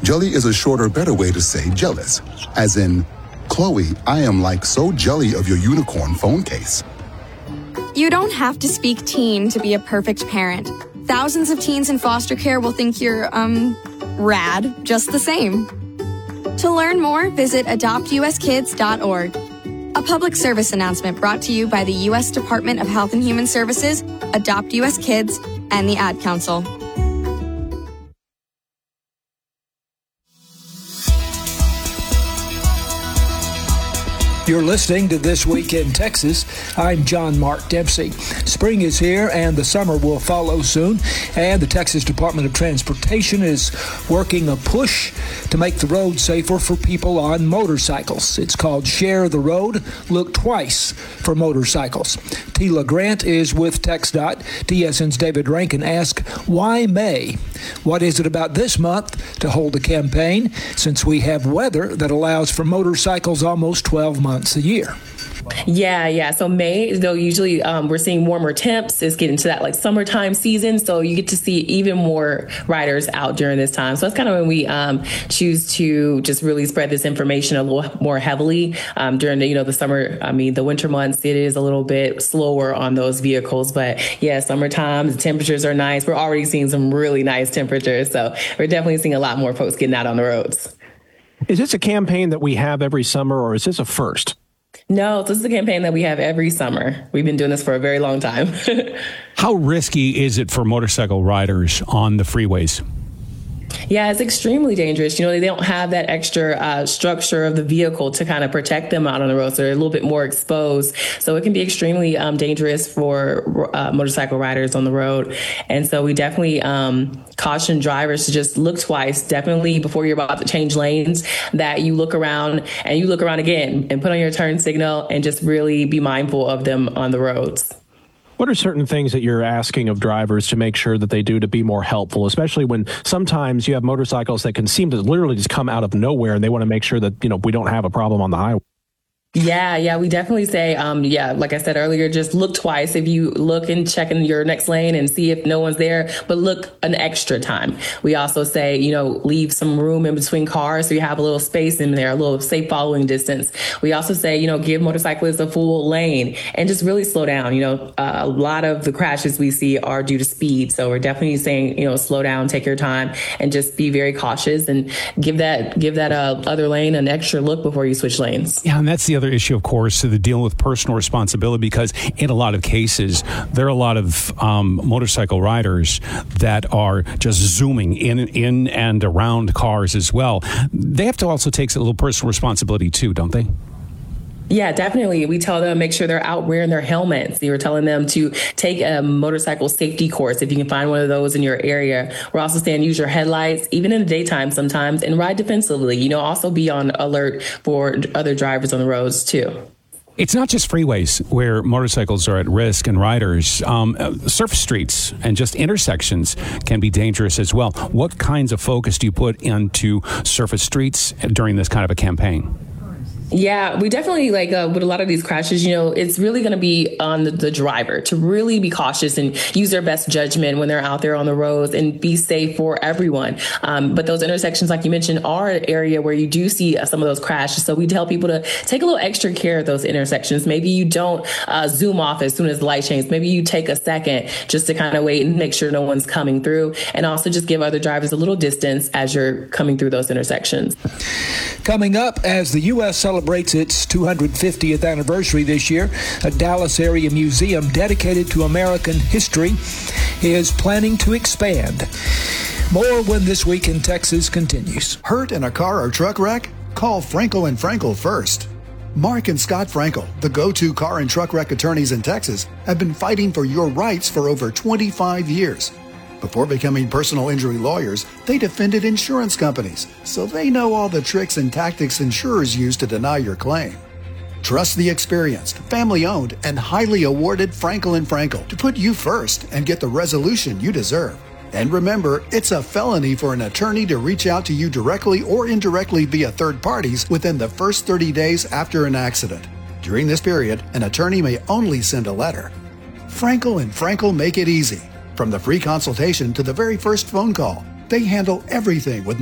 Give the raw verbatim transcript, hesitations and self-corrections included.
Jelly is a shorter, better way to say jealous, as in, Chloe, I am like so jelly of your unicorn phone case. You don't have to speak teen to be a perfect parent. Thousands of teens in foster care will think you're, um, rad just the same. To learn more, visit adopt u s kids dot org. A public service announcement brought to you by the U S Department of Health and Human Services, Adopt U S Kids, and the Ad Council. You're listening to This Week in Texas. I'm John Mark Dempsey. Spring is here and the summer will follow soon. And the Texas Department of Transportation is working a push to make the road safer for people on motorcycles. It's called Share the Road, Look Twice for Motorcycles. Tila Grant is with TxDOT. T S N's David Rankin asked, why May? What is it about this month to hold a campaign, since we have weather that allows for motorcycles almost twelve months a year? Yeah, yeah. So May, though, usually um, we're seeing warmer temps. It's getting to that like summertime season. So you get to see even more riders out during this time. So that's kind of when we um, choose to just really spread this information a little more heavily um, during the, you know, the summer. I mean, the winter months, it is a little bit slower on those vehicles. But yeah, summertime, the temperatures are nice. We're already seeing some really nice temperatures. So we're definitely seeing a lot more folks getting out on the roads. Is this a campaign that we have every summer, or is this a first? No, this is a campaign that we have every summer. We've been doing this for a very long time. How risky is it for motorcycle riders on the freeways? Yeah, it's extremely dangerous. You know, they don't have that extra uh, structure of the vehicle to kind of protect them out on the road. So they're a little bit more exposed. So it can be extremely um, dangerous for uh, motorcycle riders on the road. And so we definitely um, caution drivers to just look twice, definitely before you're about to change lanes, that you look around and you look around again and put on your turn signal and just really be mindful of them on the roads. What are certain things that you're asking of drivers to make sure that they do to be more helpful, especially when sometimes you have motorcycles that can seem to literally just come out of nowhere and they want to make sure that, you know, we don't have a problem on the highway? Yeah, yeah, we definitely say, um, yeah, like I said earlier, just look twice. If you look and check in your next lane and see if no one's there, but look an extra time. We also say, you know, leave some room in between cars so you have a little space in there, a little safe following distance. We also say, you know, give motorcyclists a full lane and just really slow down. You know, uh, a lot of the crashes we see are due to speed. So we're definitely saying, you know, slow down, take your time, and just be very cautious and give that give that uh, other lane an extra look before you switch lanes. Yeah, and that's the other issue, of course, to the dealing with personal responsibility, because in a lot of cases, there are a lot of um, motorcycle riders that are just zooming in, in and around cars as well. They have to also take a little personal responsibility too, don't they? Yeah, definitely. We tell them make sure they're out wearing their helmets. You're telling them to take a motorcycle safety course if you can find one of those in your area. We're also saying use your headlights, even in the daytime sometimes, and ride defensively. You know, also be on alert for other drivers on the roads too. It's not just freeways where motorcycles are at risk and riders. Um, surface streets and just intersections can be dangerous as well. What kinds of focus do you put into surface streets during this kind of a campaign? Yeah, we definitely like uh, with a lot of these crashes, you know, it's really going to be on the, the driver to really be cautious and use their best judgment when they're out there on the roads and be safe for everyone. Um, but those intersections, like you mentioned, are an area where you do see uh, some of those crashes. So we tell people to take a little extra care of those intersections. Maybe you don't uh, zoom off as soon as the light changes. Maybe you take a second just to kind of wait and make sure no one's coming through, and also just give other drivers a little distance as you're coming through those intersections. Coming up, as the U S celebrates its two hundred fiftieth anniversary this year, a Dallas area museum dedicated to American history is planning to expand. More when This Week in Texas continues. Hurt in a car or truck wreck? Call Frankel and Frankel first. Mark and Scott Frankel, the go-to car and truck wreck attorneys in Texas, have been fighting for your rights for over twenty-five years. Before becoming personal injury lawyers, they defended insurance companies, so they know all the tricks and tactics insurers use to deny your claim. Trust the experienced, family-owned, and highly awarded Frankel and Frankel to put you first and get the resolution you deserve. And remember, it's a felony for an attorney to reach out to you directly or indirectly via third parties within the first thirty days after an accident. During this period, an attorney may only send a letter. Frankel and Frankel make it easy. From the free consultation to the very first phone call, they handle everything with